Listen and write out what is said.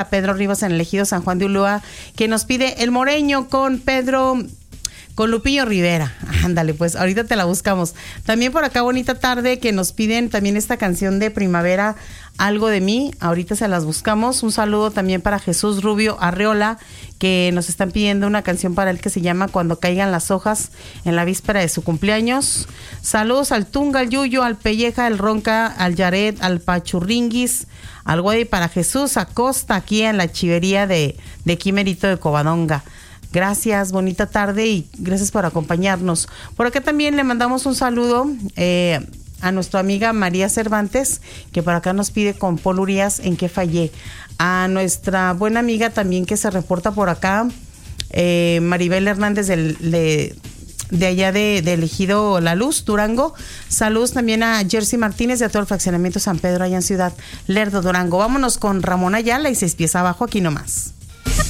a Pedro Rivas en el Ejido San Juan de Ulúa, que nos pide El Moreño con Lupillo Rivera. Ándale, pues ahorita te la buscamos. También por acá, Bonita Tarde, que nos piden también esta canción de Primavera, Algo de mí. Ahorita se las buscamos. Un saludo también para Jesús Rubio Arreola, que nos están pidiendo una canción para él que se llama Cuando caigan las hojas, en la víspera de su cumpleaños. Saludos al Tunga, al Yuyo, al Pelleja, al Ronca, al Yaret, al Pachurringuis, al Güey, para Jesús Acosta, aquí en la chivería de Quimerito de Covadonga. Gracias, bonita tarde y gracias por acompañarnos. Por acá también le mandamos un saludo a nuestra amiga María Cervantes, que por acá nos pide con Paul Urias, En qué fallé. A nuestra buena amiga también que se reporta por acá, Maribel Hernández de allá del Ejido La Luz, Durango. Saludos también a Jersey Martínez de todo el fraccionamiento San Pedro allá en Ciudad Lerdo, Durango. Vámonos con Ramón Ayala y 6 pies abajo, aquí nomás.